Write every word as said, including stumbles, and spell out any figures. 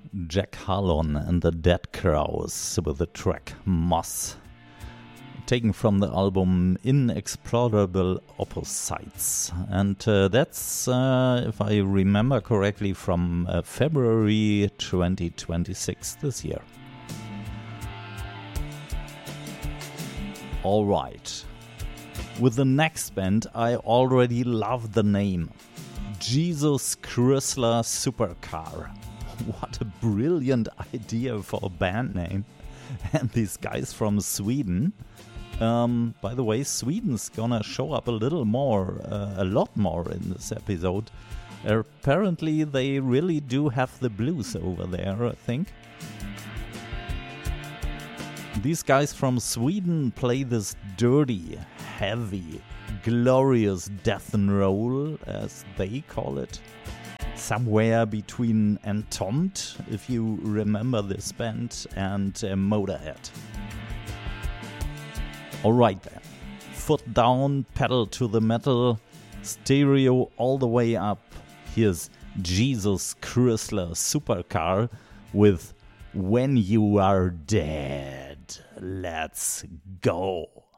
Jack Harlon and the Dead Crows with the track Moss, taken from the album Inexplorable Opposites. And uh, that's, uh, if I remember correctly, from uh, February twenty twenty-six this year. Alright. With the next band, I already love the name. Jesus Chrysler Supercar. What a brilliant idea for a band name. And these guys from Sweden. Um, by the way, Sweden's gonna show up a little more, uh, a lot more in this episode. Apparently they really do have the blues over there, I think. These guys from Sweden play this dirty, heavy, glorious death and roll, as they call it. Somewhere between Entombed, if you remember this band, and uh, Motorhead. Alright then, foot down, pedal to the metal, stereo all the way up. Here's Jesus Chrysler Supercar with When You Are Dead. Let's go.